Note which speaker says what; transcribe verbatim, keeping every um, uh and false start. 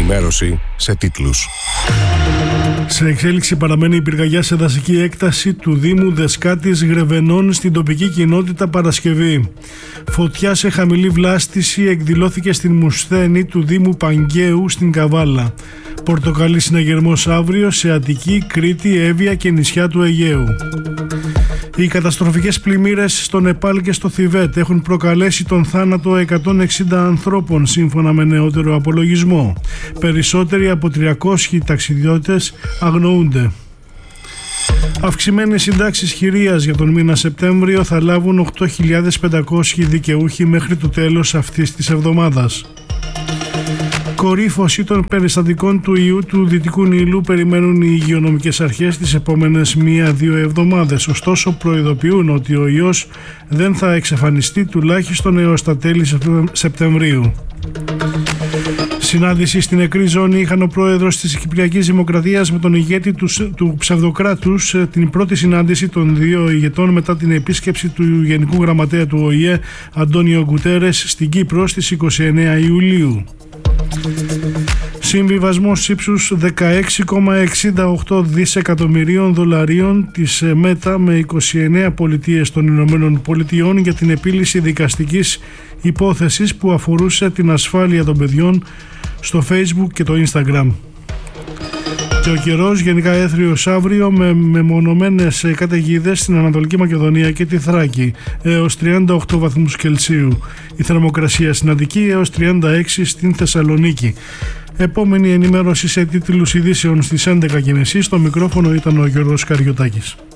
Speaker 1: ενημέρωση σε τίτλους.
Speaker 2: Σε εξέλιξη παραμένει η πυρκαγιά σε δασική έκταση του Δήμου Δεσκάτης Γρεβενών στην τοπική κοινότητα Παρασκευή. Φωτιά σε χαμηλή βλάστηση εκδηλώθηκε στην Μουσθένη του Δήμου Παγκαίου στην Καβάλα. Πορτοκαλί συναγερμός αύριο σε Αττική, Κρήτη, Εύβοια και νησιά του Αιγαίου. Οι καταστροφικές πλημμύρες στο Νεπάλ και στο Θιβέτ έχουν προκαλέσει τον θάνατο εκατόν εξήντα ανθρώπων σύμφωνα με νεότερο απολογισμό. Περισσότεροι από τριακόσιοι ταξιδιώτες αγνοούνται. Αυξημένες συντάξεις χειρίας για τον μήνα Σεπτέμβριο θα λάβουν οκτώ χιλιάδες πεντακόσιοι δικαιούχοι μέχρι το τέλος αυτής της εβδομάδας. Κορύφωση των περιστατικών του ιού του Δυτικού Νείλου περιμένουν οι υγειονομικές αρχές τις επόμενες μία-δύο εβδομάδες. Ωστόσο, προειδοποιούν ότι ο ιός δεν θα εξαφανιστεί τουλάχιστον έως τα τέλη Σεπτεμβρίου. Συνάντηση στην νεκρή ζώνη είχαν ο πρόεδρος της Κυπριακής Δημοκρατίας με τον ηγέτη του, του ψευδοκράτους, την πρώτη συνάντηση των δύο ηγετών μετά την επίσκεψη του Γενικού Γραμματέα του Ο Η Ε Αντώνιο Γκουτέρες στην Κύπρο στις είκοσι εννέα Ιουλίου. Συμβιβασμός ύψους δεκαέξι κόμμα εξήντα οκτώ δισεκατομμυρίων δολαρίων της ΜΕΤΑ με είκοσι εννέα πολιτείες των Ηνωμένων Πολιτειών για την επίλυση δικαστικής υπόθεσης που αφορούσε την ασφάλεια των παιδιών στο Facebook και το Instagram. Και ο καιρός γενικά έθριος αύριο με μεμονωμένες καταιγίδες στην Ανατολική Μακεδονία και τη Θράκη έως τριάντα οκτώ βαθμούς Κελσίου. Η θερμοκρασία στην Αττική έως τριάντα έξι στην Θεσσαλονίκη. Επόμενη ενημέρωση σε τίτλους ειδήσεων στις έντεκα και μισή. Στο μικρόφωνο ήταν ο Γιώργος Καριωτάκης.